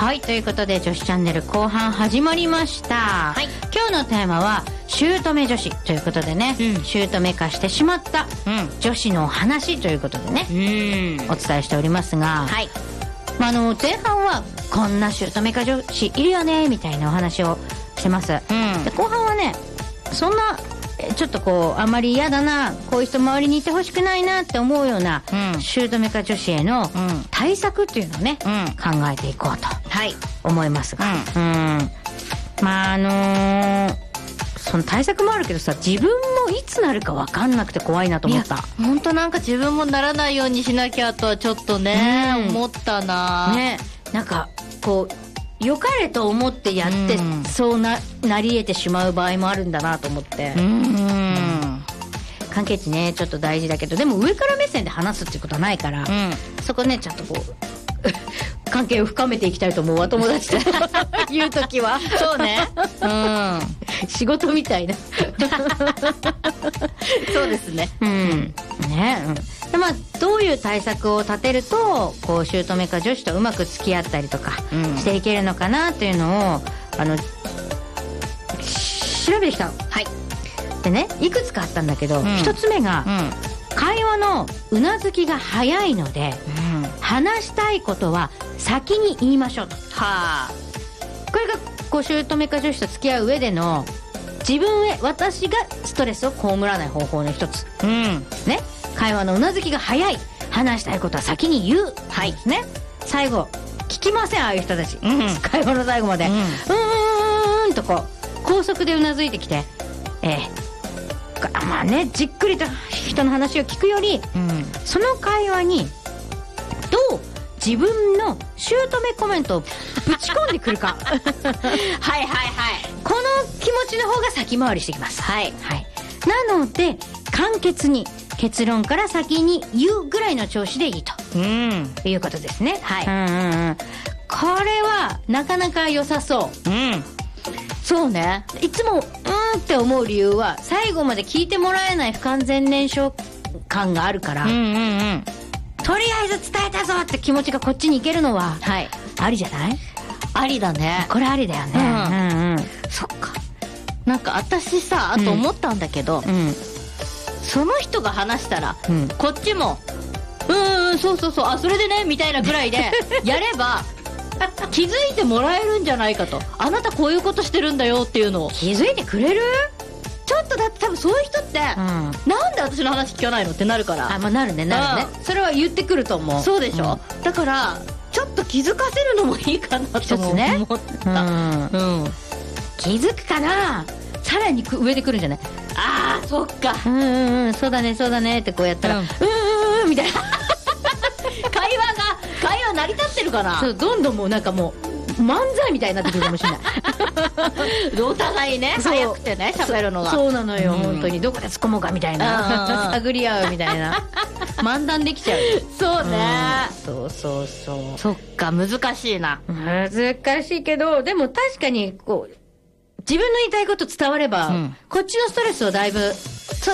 はい、ということで女子チャンネル後半始まりました。はい、今日のテーマは姑女子ということでね、姑化してしまった女子の話ということでね、お伝えしておりますが、はい、前半はこんな姑化女子いるよねみたいなお話をしてます。で後半はね、そんなちょっとこうあまり嫌だな、こういう人周りにいてほしくないなって思うような姑化女子への対策っていうのをね、考えていこうと思いますが、まあその対策もあるけどさ、自分もいつなるか分かんなくて怖いなと思った。 本当なんか自分もならないようにしなきゃとはちょっとね、思ったな。 ね、なんかこう良かれと思ってやって、そうなり得てしまう場合もあるんだなと思って、関係値ねちょっと大事だけど、でも上から目線で話すっていうことはないから、そこねちゃんとこう関係を深めていきたいと思うわ、友達と言うときは。 そうね、 仕事みたいな。 そうですね。 でまあ、どういう対策を立てるとこう姑化女子とうまく付き合ったりとかしていけるのかなというのを調べてきたの。はい。でね、いくつかあったんだけど、一つ目が、会話のうなずきが早いので、話したいことは先に言いましょうと。はあ。これがこう姑化女子と付き合う上での私がストレスを被らない方法の一つ。ね。会話のうなずきが早い、話したいことは先に言う。はいね。最後聞きません、ああいう人たち。会話の最後までとこう高速でうなずいてきて、まあね、じっくりと人の話を聞くより、その会話にどう自分の姑コメントをぶち込んでくるか。はいはいはい。この気持ちの方が先回りしてきます。はいはい。なので簡潔に結論から先に言うぐらいの調子でいいと、いうことですね。はい。これはなかなか良さそう。そうね。いつもって思う理由は最後まで聞いてもらえない不完全燃焼感があるから、とりあえず伝えたぞって気持ちがこっちにいけるのは、ありじゃない？ ありだね。 これありだよね。 そっか。なんか私さ、あと思ったんだけど、その人が話したら、こっちもそうそうそう、あ、それでねみたいなぐらいでやれば気づいてもらえるんじゃないかと。あなたこういうことしてるんだよっていうのを気づいてくれる？ ちょっとだって多分そういう人って、なんで私の話聞かないのってなるから。 まあなるねなるね。それは言ってくると思う。 そうでしょ。だからちょっと気づかせるのもいいかなと思った。 気づくかな。さらに上で来るんじゃない？ ああ、そっか。 そうだねそうだねってこうやったら、みたいな会話成り立ってるかな。 そう、どんどんもうなんかもう漫才みたいになってくるかもしれない。 お互いね、早くてね喋るのが。 そうなのよ、本当にどこで突っ込もうかみたいな、探り合うみたいな、漫談できちゃう。 そうね、 そうそうそう。 そっか、難しいな。 難しいけど、でも確かにこう自分の言いたいこと伝われば、こっちのストレスをだいぶ